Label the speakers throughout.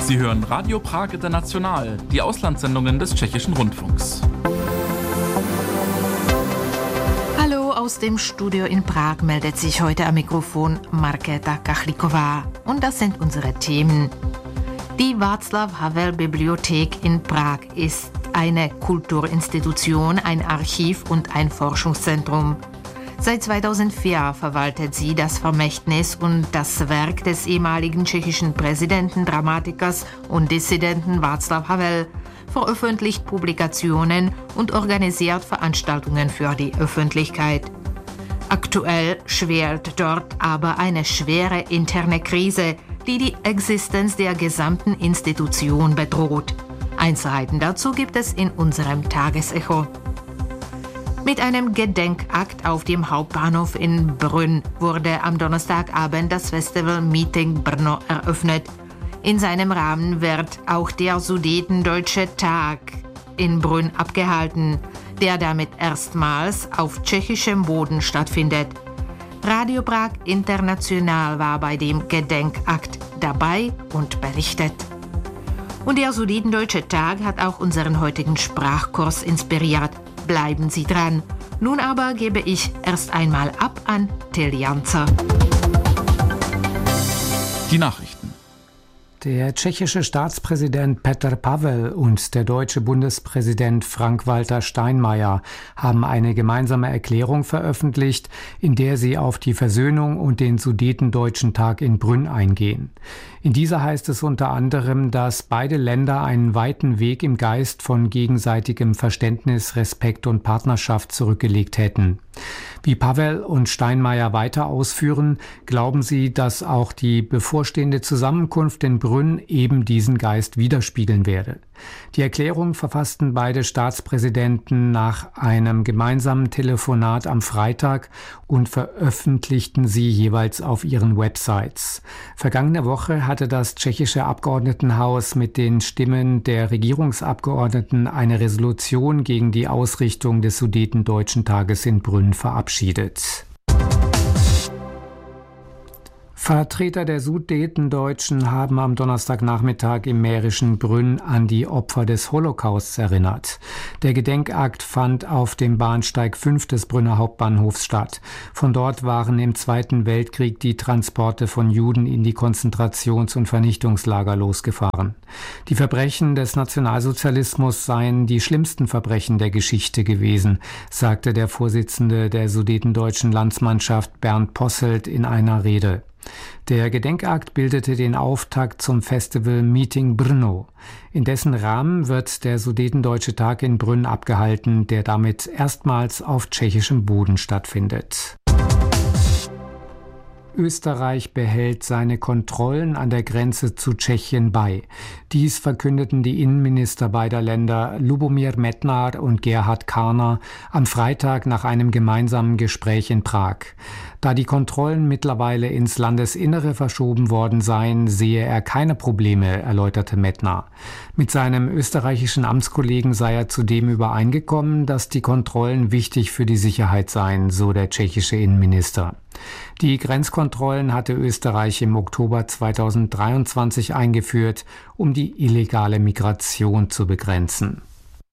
Speaker 1: Sie hören Radio Prag International, die Auslandssendungen des Tschechischen Rundfunks.
Speaker 2: Hallo, aus dem Studio in Prag meldet sich heute am Mikrofon Markéta Kachlíková. Und das sind unsere Themen. Die Václav-Havel-Bibliothek in Prag ist eine Kulturinstitution, ein Archiv und ein Forschungszentrum. Seit 2004 verwaltet sie das Vermächtnis und das Werk des ehemaligen tschechischen Präsidenten, Dramatikers und Dissidenten Václav Havel, veröffentlicht Publikationen und organisiert Veranstaltungen für die Öffentlichkeit. Aktuell schwelt dort aber eine schwere interne Krise, die die Existenz der gesamten Institution bedroht. Einzelheiten dazu gibt es in unserem Tagesecho. Mit einem Gedenkakt auf dem Hauptbahnhof in Brünn wurde am Donnerstagabend das Festival Meeting Brno eröffnet. In seinem Rahmen wird auch der Sudetendeutsche Tag in Brünn abgehalten, der damit erstmals auf tschechischem Boden stattfindet. Radio Prag International war bei dem Gedenkakt dabei und berichtet. Und der Sudetendeutsche Tag hat auch unseren heutigen Sprachkurs inspiriert. Bleiben Sie dran. Nun aber gebe ich erst einmal ab an Till Janzer.
Speaker 1: Die Nachrichten.
Speaker 3: Der tschechische Staatspräsident Petr Pavel und der deutsche Bundespräsident Frank-Walter Steinmeier haben eine gemeinsame Erklärung veröffentlicht, in der sie auf die Versöhnung und den Sudetendeutschen Tag in Brünn eingehen. In dieser heißt es unter anderem, dass beide Länder einen weiten Weg im Geist von gegenseitigem Verständnis, Respekt und Partnerschaft zurückgelegt hätten. Wie Pavel und Steinmeier weiter ausführen, glauben sie, dass auch die bevorstehende Zusammenkunft in Brünn eben diesen Geist widerspiegeln werde. Die Erklärung verfassten beide Staatspräsidenten nach einem gemeinsamen Telefonat am Freitag und veröffentlichten sie jeweils auf ihren Websites. Vergangene Woche hatte das tschechische Abgeordnetenhaus mit den Stimmen der Regierungsabgeordneten eine Resolution gegen die Ausrichtung des Sudetendeutschen Tages in Brünn verabschiedet. Vertreter der Sudetendeutschen haben am Donnerstagnachmittag im mährischen Brünn an die Opfer des Holocausts erinnert. Der Gedenkakt fand auf dem Bahnsteig 5 des Brünner Hauptbahnhofs statt. Von dort waren im Zweiten Weltkrieg die Transporte von Juden in die Konzentrations- und Vernichtungslager losgefahren. Die Verbrechen des Nationalsozialismus seien die schlimmsten Verbrechen der Geschichte gewesen, sagte der Vorsitzende der Sudetendeutschen Landsmannschaft Bernd Posselt in einer Rede. Der Gedenkakt bildete den Auftakt zum Festival Meeting Brno. In dessen Rahmen wird der Sudetendeutsche Tag in Brünn abgehalten, der damit erstmals auf tschechischem Boden stattfindet. Österreich behält seine Kontrollen an der Grenze zu Tschechien bei. Dies verkündeten die Innenminister beider Länder Lubomír Metnar und Gerhard Karner am Freitag nach einem gemeinsamen Gespräch in Prag. Da die Kontrollen mittlerweile ins Landesinnere verschoben worden seien, sehe er keine Probleme, erläuterte Metnar. Mit seinem österreichischen Amtskollegen sei er zudem übereingekommen, dass die Kontrollen wichtig für die Sicherheit seien, so der tschechische Innenminister. Die Grenzkontrollen hatte Österreich im Oktober 2023 eingeführt, um die illegale Migration zu begrenzen.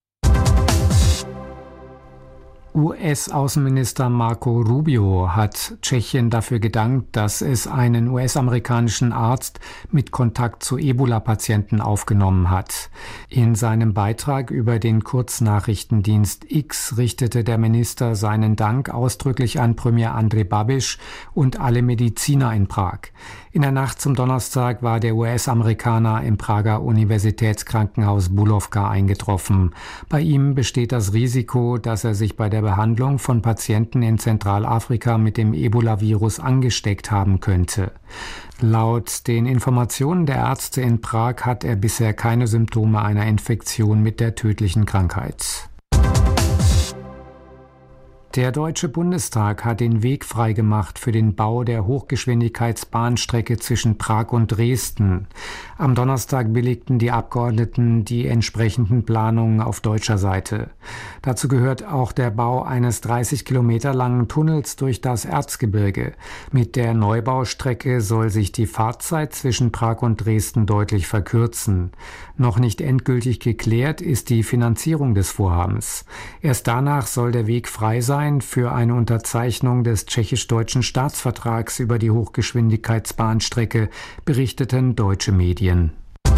Speaker 3: US-Außenminister Marco Rubio hat Tschechien dafür gedankt, dass es einen US-amerikanischen Arzt mit Kontakt zu Ebola-Patienten aufgenommen hat. In seinem Beitrag über den Kurznachrichtendienst X richtete der Minister seinen Dank ausdrücklich an Premier Andrej Babiš und alle Mediziner in Prag. In der Nacht zum Donnerstag war der US-Amerikaner im Prager Universitätskrankenhaus Bulovka eingetroffen. Bei ihm besteht das Risiko, dass er sich bei der Behandlung von Patienten in Zentralafrika mit dem Ebola-Virus angesteckt haben könnte. Laut den Informationen der Ärzte in Prag hat er bisher keine Symptome einer Infektion mit der tödlichen Krankheit. Der Deutsche Bundestag hat den Weg freigemacht für den Bau der Hochgeschwindigkeitsbahnstrecke zwischen Prag und Dresden. Am Donnerstag billigten die Abgeordneten die entsprechenden Planungen auf deutscher Seite. Dazu gehört auch der Bau eines 30 Kilometer langen Tunnels durch das Erzgebirge. Mit der Neubaustrecke soll sich die Fahrzeit zwischen Prag und Dresden deutlich verkürzen. Noch nicht endgültig geklärt ist die Finanzierung des Vorhabens. Erst danach soll der Weg frei sein für eine Unterzeichnung des tschechisch-deutschen Staatsvertrags über die Hochgeschwindigkeitsbahnstrecke, berichteten deutsche Medien.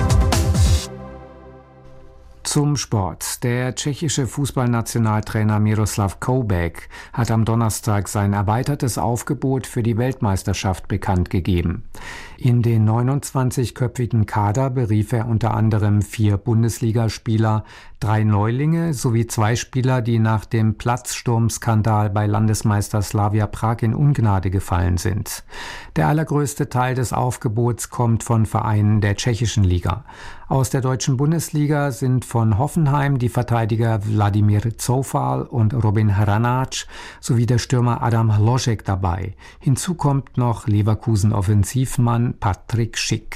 Speaker 3: Zum Sport. Der tschechische Fußballnationaltrainer Miroslav Koubek hat am Donnerstag sein erweitertes Aufgebot für die Weltmeisterschaft bekannt gegeben. In den 29-köpfigen Kader berief er unter anderem 4 Bundesligaspieler, 3 Neulinge sowie 2 Spieler, die nach dem Platzsturmskandal bei Landesmeister Slavia Prag in Ungnade gefallen sind. Der allergrößte Teil des Aufgebots kommt von Vereinen der tschechischen Liga. Aus der deutschen Bundesliga sind von Hoffenheim die Verteidiger Wladimir Zoufal und Robin Hranáč sowie der Stürmer Adam Hložek dabei. Hinzu kommt noch Leverkusen-Offensivmann Patrick Schick.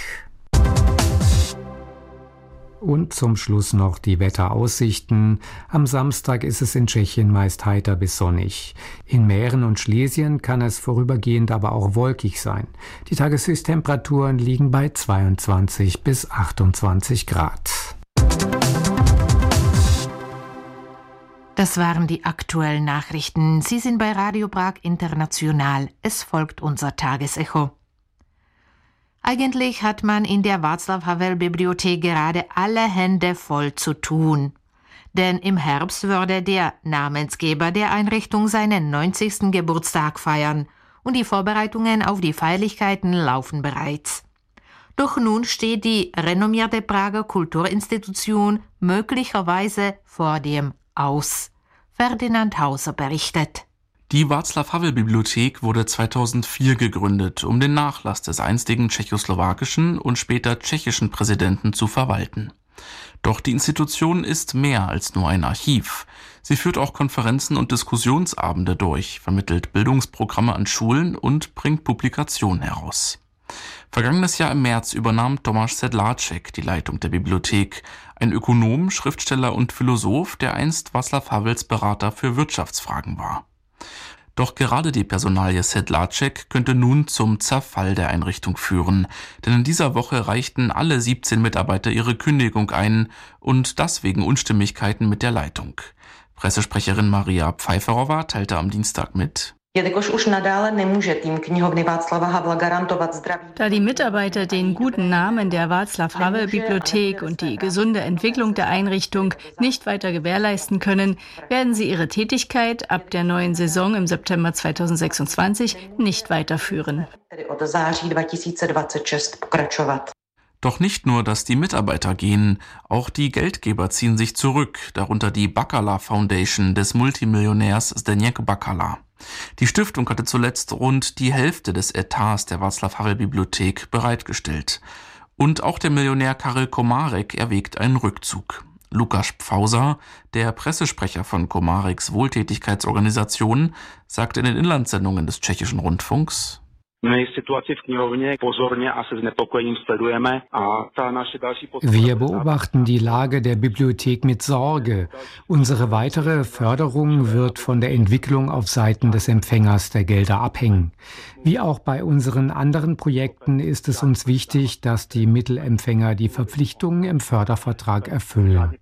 Speaker 3: Und zum Schluss noch die Wetteraussichten. Am Samstag ist es in Tschechien meist heiter bis sonnig. In Mähren und Schlesien kann es vorübergehend aber auch wolkig sein. Die Tageshöchsttemperaturen liegen bei 22 bis 28 Grad.
Speaker 2: Das waren die aktuellen Nachrichten. Sie sind bei Radio Prag International. Es folgt unser Tagesecho. Eigentlich hat man in der Václav-Havel-Bibliothek gerade alle Hände voll zu tun. Denn im Herbst würde der Namensgeber der Einrichtung seinen 90. Geburtstag feiern und die Vorbereitungen auf die Feierlichkeiten laufen bereits. Doch nun steht die renommierte Prager Kulturinstitution möglicherweise vor dem Aus. Ferdinand Hauser berichtet.
Speaker 1: Die Václav-Havel-Bibliothek wurde 2004 gegründet, um den Nachlass des einstigen tschechoslowakischen und später tschechischen Präsidenten zu verwalten. Doch die Institution ist mehr als nur ein Archiv. Sie führt auch Konferenzen und Diskussionsabende durch, vermittelt Bildungsprogramme an Schulen und bringt Publikationen heraus. Vergangenes Jahr im März übernahm Tomáš Sedláček die Leitung der Bibliothek, ein Ökonom, Schriftsteller und Philosoph, der einst Václav Havels Berater für Wirtschaftsfragen war. Doch gerade die Personalie Sedláček könnte nun zum Zerfall der Einrichtung führen, denn in dieser Woche reichten alle 17 Mitarbeiter ihre Kündigung ein und das wegen Unstimmigkeiten mit der Leitung. Pressesprecherin Maria Pfeifferova teilte am Dienstag mit:
Speaker 4: Da die Mitarbeiter den guten Namen der Václav-Havel-Bibliothek und die gesunde Entwicklung der Einrichtung nicht weiter gewährleisten können, werden sie ihre Tätigkeit ab der neuen Saison im September 2026 nicht weiterführen.
Speaker 1: Doch nicht nur, dass die Mitarbeiter gehen, auch die Geldgeber ziehen sich zurück, darunter die Bakala Foundation des Multimillionärs Zdeněk Bakala. Die Stiftung hatte zuletzt rund die Hälfte des Etats der Václav-Havel-Bibliothek bereitgestellt. Und auch der Millionär Karel Komárek erwägt einen Rückzug. Lukáš Pfauzer, der Pressesprecher von Komáreks Wohltätigkeitsorganisation, sagte in den Inlandssendungen des tschechischen Rundfunks:
Speaker 3: Wir beobachten die Lage der Bibliothek mit Sorge. Unsere weitere Förderung wird von der Entwicklung auf Seiten des Empfängers der Gelder abhängen. Wie auch bei unseren anderen Projekten ist es uns wichtig, dass die Mittelempfänger die Verpflichtungen im Fördervertrag erfüllen.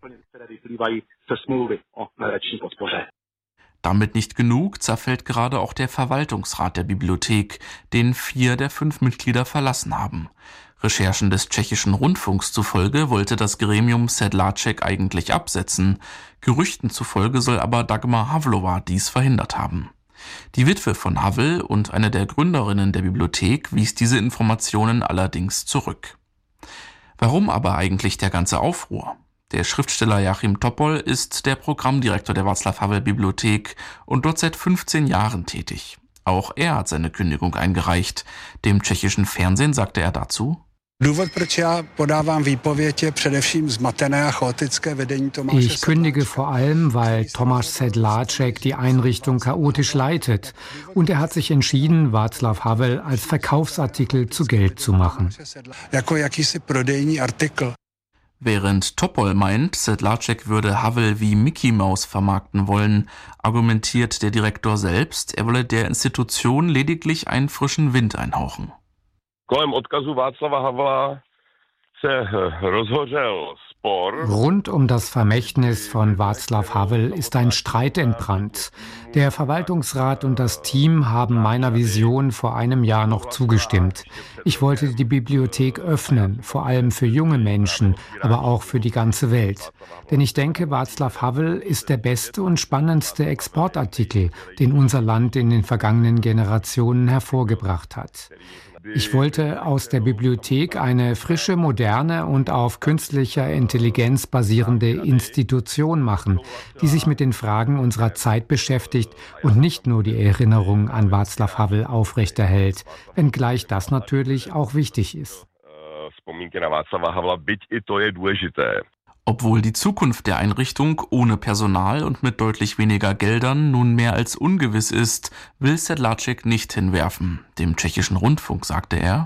Speaker 1: Damit nicht genug, zerfällt gerade auch der Verwaltungsrat der Bibliothek, den 4 der 5 Mitglieder verlassen haben. Recherchen des tschechischen Rundfunks zufolge wollte das Gremium Sedláček eigentlich absetzen. Gerüchten zufolge soll aber Dagmar Havlová dies verhindert haben. Die Witwe von Havel und eine der Gründerinnen der Bibliothek wies diese Informationen allerdings zurück. Warum aber eigentlich der ganze Aufruhr? Der Schriftsteller Joachim Topol ist der Programmdirektor der Václav-Havel-Bibliothek und dort seit 15 Jahren tätig. Auch er hat seine Kündigung eingereicht. Dem tschechischen Fernsehen sagte er dazu:
Speaker 3: Ich kündige vor allem, weil Tomáš Sedláček die Einrichtung chaotisch leitet. Und er hat sich entschieden, Václav Havel als Verkaufsartikel zu Geld zu machen.
Speaker 1: Während Topol meint, Sedláček würde Havel wie Mickey Mouse vermarkten wollen, argumentiert der Direktor selbst, er wolle der Institution lediglich einen frischen Wind einhauchen.
Speaker 3: Rund um das Vermächtnis von Václav Havel ist ein Streit entbrannt. Der Verwaltungsrat und das Team haben meiner Vision vor einem Jahr noch zugestimmt. Ich wollte die Bibliothek öffnen, vor allem für junge Menschen, aber auch für die ganze Welt. Denn ich denke, Václav Havel ist der beste und spannendste Exportartikel, den unser Land in den vergangenen Generationen hervorgebracht hat. Ich wollte aus der Bibliothek eine frische, moderne und auf künstlicher Intelligenz basierende Institution machen, die sich mit den Fragen unserer Zeit beschäftigt und nicht nur die Erinnerung an Václav Havel aufrechterhält, wenngleich das natürlich auch wichtig ist.
Speaker 1: Obwohl die Zukunft der Einrichtung ohne Personal und mit deutlich weniger Geldern nun mehr als ungewiss ist, will Sedláček nicht hinwerfen. Dem tschechischen Rundfunk sagte er: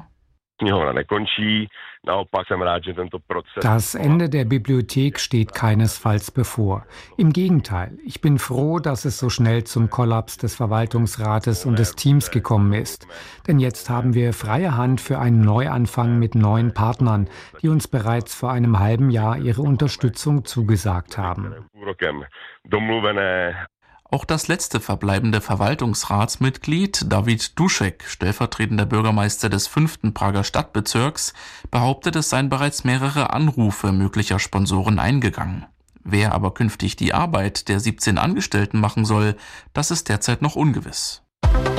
Speaker 3: Das Ende der Bibliothek steht keinesfalls bevor. Im Gegenteil, ich bin froh, dass es so schnell zum Kollaps des Verwaltungsrates und des Teams gekommen ist. Denn jetzt haben wir freie Hand für einen Neuanfang mit neuen Partnern, die uns bereits vor einem halben Jahr ihre Unterstützung zugesagt haben.
Speaker 1: Auch das letzte verbleibende Verwaltungsratsmitglied, David Dušek, stellvertretender Bürgermeister des 5. Prager Stadtbezirks, behauptet, es seien bereits mehrere Anrufe möglicher Sponsoren eingegangen. Wer aber künftig die Arbeit der 17 Angestellten machen soll, das ist derzeit noch ungewiss.